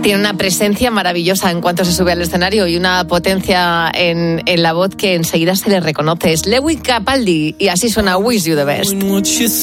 Tiene una presencia maravillosa en cuanto se sube al escenario y una potencia en la voz que enseguida se le reconoce. Es Lewis Capaldi y así suena Wish You the Best.